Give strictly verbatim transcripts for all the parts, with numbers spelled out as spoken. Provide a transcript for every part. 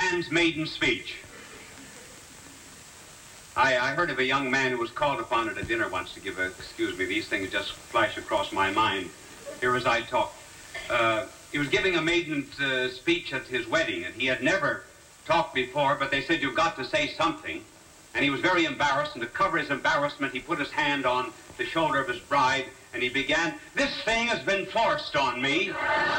man's maiden speech. I, I heard of a young man who was called upon at a dinner once to give a, excuse me, these things just flash across my mind here as I talk. Uh, he was giving a maiden uh, speech at his wedding, and he had never talked before, but they said, you've got to say something. And he was very embarrassed, and to cover his embarrassment, he put his hand on the shoulder of his bride, and he began, this thing has been forced on me.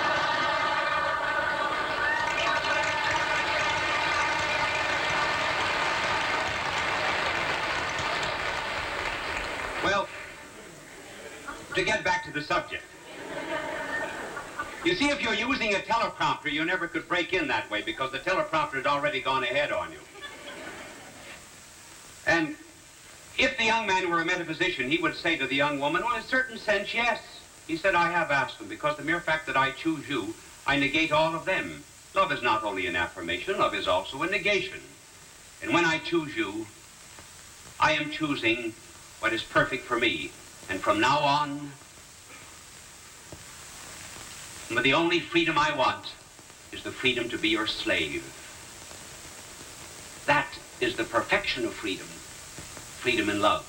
Well, to get back to the subject. You see, if you're using a teleprompter, you never could break in that way because the teleprompter had already gone ahead on you. And if the young man were a metaphysician, he would say to the young woman, well, in a certain sense, yes. He said, I have asked them because the mere fact that I choose you, I negate all of them. Love is not only an affirmation, love is also a negation. And when I choose you, I am choosing what is perfect for me. And from now on, the only freedom I want is the freedom to be your slave. That is the perfection of freedom, freedom in love.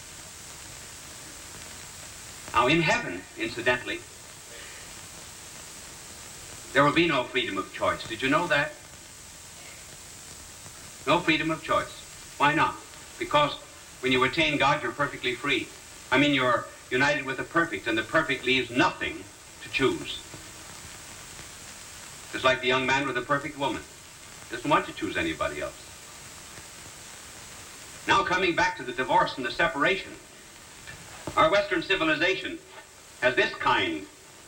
Now in heaven, incidentally, there will be no freedom of choice. Did you know that? No freedom of choice. Why not? Because when you attain God, you're perfectly free. I mean, you're united with the perfect, and the perfect leaves nothing to choose. Just like the young man with the perfect woman. Doesn't want to choose anybody else. Now coming back to the divorce and the separation, our Western civilization has this kind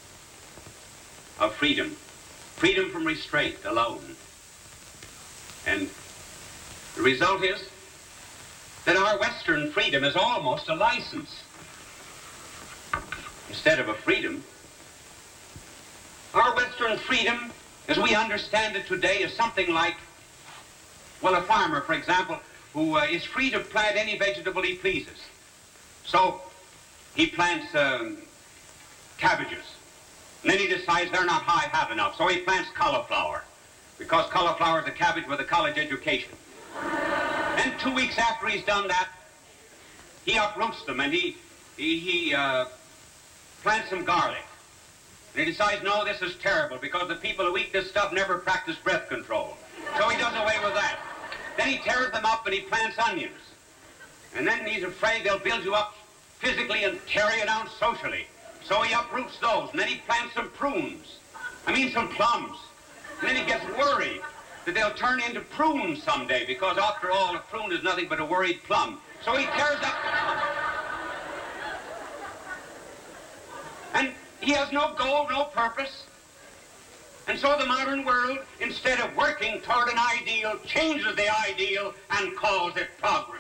of freedom. Freedom from restraint alone. And the result is that our Western freedom is almost a license instead of a freedom. Our Western freedom, as we understand it today, is something like, well, a farmer, for example, who uh, is free to plant any vegetable he pleases. So he plants um, cabbages. And then he decides they're not high half enough, so he plants cauliflower, because cauliflower is a cabbage with a college education. And two weeks after he's done that, he uproots them and he, he, he uh, plants some garlic. And he decides, no, this is terrible, because the people who eat this stuff never practice breath control. So he does away with that. Then he tears them up and he plants onions. And then he's afraid they'll build you up physically and tear you down socially. So he uproots those, and then he plants some prunes. I mean some plums. And then he gets worried that they'll turn into prunes someday, because after all, a prune is nothing but a worried plum. So he tears up the plum. And he has no goal, no purpose. And so the modern world, instead of working toward an ideal, changes the ideal and calls it progress.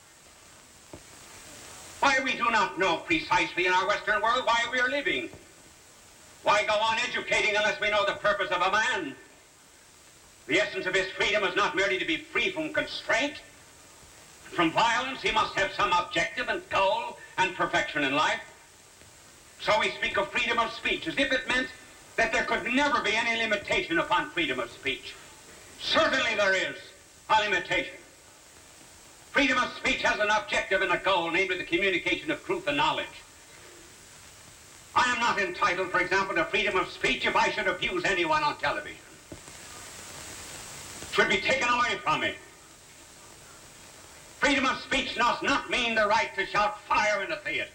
Why we do not know precisely in our Western world why we are living. Why go on educating unless we know the purpose of a man? The essence of his freedom is not merely to be free from constraint, from violence. He must have some objective and goal and perfection in life. So we speak of freedom of speech as if it meant that there could never be any limitation upon freedom of speech. Certainly there is a limitation. Freedom of speech has an objective and a goal, namely the communication of truth and knowledge. I am not entitled, for example, to freedom of speech if I should abuse anyone on television. It should be taken away from me. Freedom of speech does not mean the right to shout fire in a theater.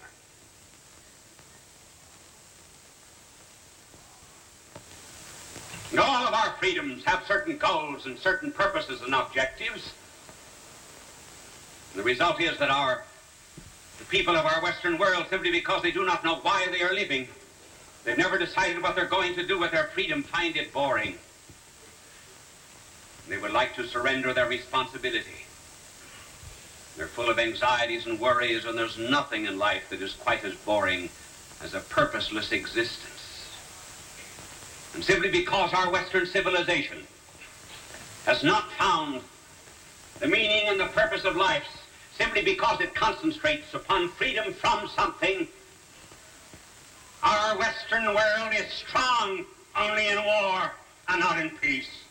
And all of our freedoms have certain goals and certain purposes and objectives. And the result is that our, the people of our Western world, simply because they do not know why they are living, they've never decided what they're going to do with their freedom, find it boring. They would like to surrender their responsibility. They're full of anxieties and worries, and there's nothing in life that is quite as boring as a purposeless existence. And simply because our Western civilization has not found the meaning and the purpose of life, simply because it concentrates upon freedom from something, our Western world is strong only in war and not in peace.